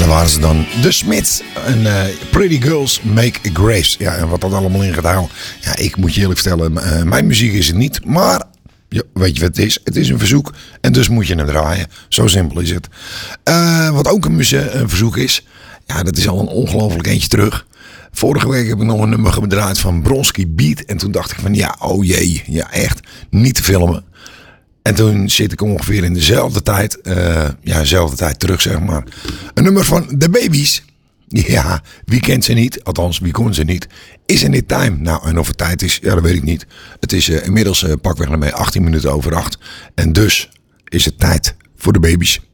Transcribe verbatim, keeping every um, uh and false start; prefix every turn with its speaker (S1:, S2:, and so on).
S1: waren ze dan de Smiths en uh, Pretty Girls Make Graves. Ja, en wat dat allemaal in gaat houden. Ja, ik moet je eerlijk vertellen, uh, mijn muziek is het niet. Maar, ja, weet je wat het is? Het is een verzoek en dus moet je hem draaien. Zo simpel is het. Uh, wat ook een, muzie- een verzoek is, ja, dat is al een ongelooflijk eentje terug. Vorige week heb ik nog een nummer gedraaid van Bronski Beat. En toen dacht ik van, ja, oh jee, ja echt, niet te filmen. En toen zit ik ongeveer in dezelfde tijd, uh, ja, dezelfde tijd terug, zeg maar. Een nummer van The Babies. Ja, wie kent ze niet? Althans, wie kon ze niet? Isn't it time? Nou, en of het tijd is, ja, dat weet ik niet. Het is uh, inmiddels uh, pakweg naar mij achttien minuten over acht. En dus is het tijd voor de baby's.